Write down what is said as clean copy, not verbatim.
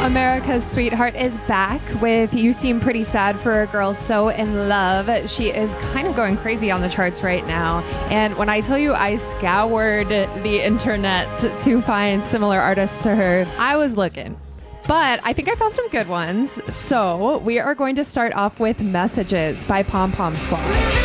America's Sweetheart is back with You Seem Pretty Sad for a Girl So in Love. She is kind of going crazy on the charts right now. And when I tell you I scoured the internet to find similar artists to her, I was looking. But I think I found some good ones. So we are going to start off with Messages by Pom Pom Squad.